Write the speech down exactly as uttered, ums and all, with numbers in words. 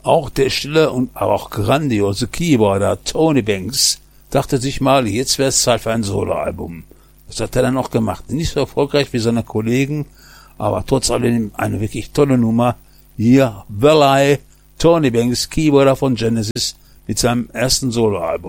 Auch der stille und aber auch grandiose Keyboarder Tony Banks dachte sich mal, jetzt wäre es Zeit für ein Soloalbum. Das hat er dann auch gemacht. Nicht so erfolgreich wie seine Kollegen, aber trotz allem eine wirklich tolle Nummer. Hier, Well I, Tony Banks, Keyboarder von Genesis, mit seinem ersten Soloalbum.